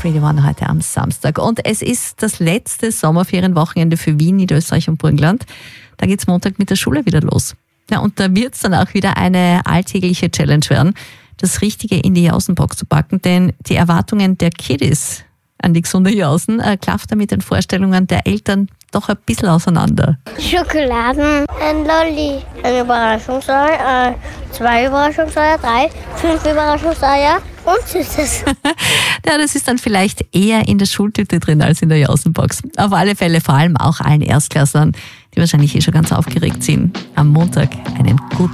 Radio One heute am Samstag. Und es ist das letzte Sommerferienwochenende für Wien, Niederösterreich und Burgenland. Da geht's Montag mit der Schule wieder los. Ja, und da wird's dann auch wieder eine alltägliche Challenge werden, das Richtige in die Jausenbox zu packen. Denn die Erwartungen der Kiddies an die gesunde Jausen klafft mit den Vorstellungen der Eltern doch ein bisschen auseinander. Schokoladen, ein Lolli, ein Überraschungsei, 2 Überraschungseier, 3, 5 Überraschungseier und Süßes. Ja, das ist dann vielleicht eher in der Schultüte drin als in der Jausenbox. Auf alle Fälle vor allem auch allen Erstklasslern, die wahrscheinlich schon ganz aufgeregt sind. Am Montag einen guten